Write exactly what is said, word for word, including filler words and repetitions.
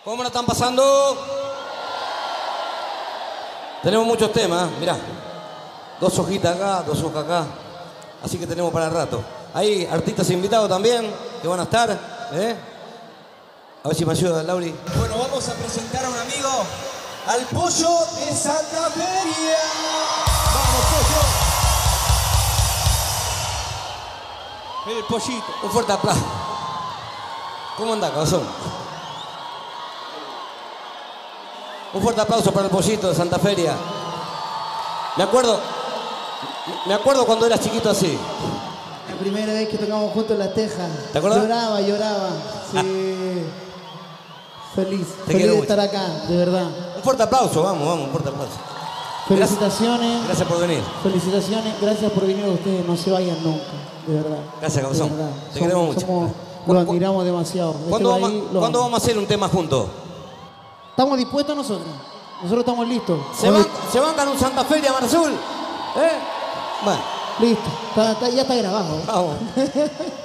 ¿Cómo la están pasando? Tenemos muchos temas, mirá. Dos hojitas acá, dos hojas acá. Así que tenemos para el rato. Hay artistas invitados también que van a estar. ¿eh? A ver si me ayuda, Lauri. Bueno, vamos a presentar a un amigo, al Pollo de Santa Feria. ¡Vamos, Pollo! El pollito. Un fuerte aplauso. ¿Cómo anda, cabezón? Un fuerte aplauso para el Pollito de Santa Feria. Me acuerdo, me acuerdo cuando eras chiquito así. La primera vez que tocamos juntos en La Teja. ¿Te acuerdas? Lloraba, lloraba. Sí. Feliz. Te Feliz quiero de mucho. estar acá, de verdad. Un fuerte aplauso, vamos, vamos, un fuerte aplauso. Felicitaciones. Gracias, gracias por venir. Felicitaciones. Gracias por venir a ustedes. No se vayan nunca, de verdad. Gracias, cabezón. De verdad. Te Somos- queremos mucho. somos- ¿Cu- Lo cu- admiramos demasiado. Este ¿Cuándo, vamos, país lo ¿cuándo ama. vamos a hacer un tema juntos? Estamos dispuestos nosotros. Nosotros estamos listos. ¿Se, van, ¿Se bancan un Santa Feria, Marzul? ¿Eh? Bueno, Listo. Está- está- ya está grabado. vamos.